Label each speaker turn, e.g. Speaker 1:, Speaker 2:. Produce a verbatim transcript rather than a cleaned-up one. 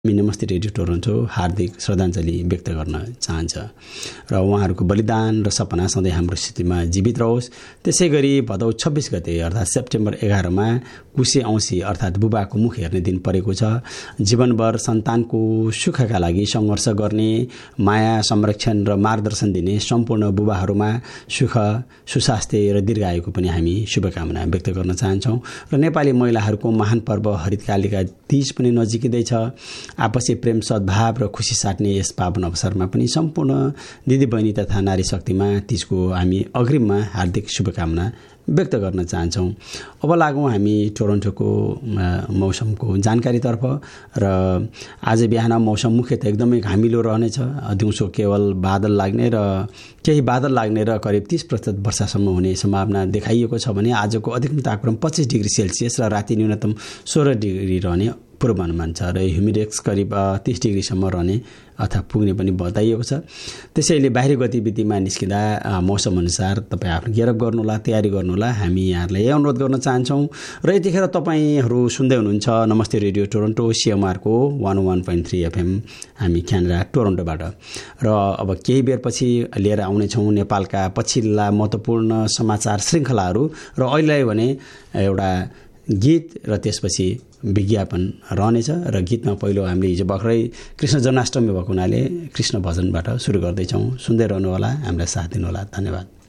Speaker 1: नमस्ते radio Toronto हार्दिक श्रद्धाञ्जली व्यक्त गर्न चाहन्छ र उहाँहरूको बलिदान र सपना सधैँ हाम्रो स्थितिमा जीवित रहोस्। त्यसै गरी भदौ छब्बिस गते अर्थात् सेप्टेम्बर एघारमा कुशे औँसी अर्थात् बुबाको मुख हेर्ने दिन परेको छ। जीवनभर सन्तानको सुखका लागि सङ्घर्ष गर्ने, माया, संरक्षण र मार्गदर्शन दिने सम्पूर्ण बुबाहरूमा सुख, सुस्वास्थ्य र दीर्घायुको पनि हामी शुभकामना व्यक्त गर्न चाहन्छौँ। र नेपाली महिलाहरूको महान पर्व हरितकालिका तीज पनि नजिकै छ। आपसी प्रेम, सद्भाव र खुसी साट्ने यस पावन अवसरमा पनि सम्पूर्ण दिदीबहिनी तथा नारी शक्तिमा तीजको हामी अग्रिममा हार्दिक शुभकामना व्यक्त गर्न चाहन्छौँ। अब लागौँ हामी टोरन्टोको मौसमको जानकारीतर्फ। र आज बिहान मौसम मुख्यतः एकदमै घामिलो रहनेछ। दिउँसो केवल बादल लाग्ने र केही बादल लाग्ने र करिब तीस प्रतिशत वर्षासम्म हुने सम्भावना देखाइएको छ भने आजको अधिकतम तापक्रम पच्चिस डिग्री सेल्सियस र राति न्यूनतम सोह्र डिग्री रहने पूर्वानुमान छ र ह्युमिडेक्स करिब तीस डिग्रीसम्म रहने अथवा पुग्ने पनि बताइएको छ। त्यसैले बाहिरी गतिविधिमा निस्किँदा मौसम अनुसार तपाईँ आफ्नो गियरअप गर्नुहोला, तयारी गर्नुहोला, हामी यहाँहरूलाई यही अनुरोध गर्न चाहन्छौँ। र यतिखेर तपाईँहरू सुन्दै हुनुहुन्छ नमस्ते radio Toronto सिएमआरको one one point three FM हामी क्यानाडा टोरन्टोबाट। र अब केही बेरपछि लिएर आउनेछौँ नेपालका पछिल्ला महत्त्वपूर्ण समाचार श्रृङ्खलाहरू र अहिले भने एउटा गीत र त्यसपछि विज्ञापन रहनेछ। र गीतमा पहिलो हामीले हिजो भर्खरै कृष्ण जन्माष्टमी भएको हुनाले कृष्ण भजनबाट सुरु गर्दैछौँ। सुन्दै रहनुहोला, हामीलाई साथ दिनुहोला। धन्यवाद।